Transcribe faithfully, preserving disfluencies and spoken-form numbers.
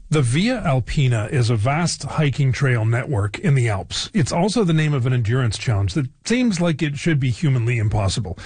The Via Alpina is a vast hiking trail network in the Alps. It's also the name of an endurance challenge that seems like it should be humanly impossible.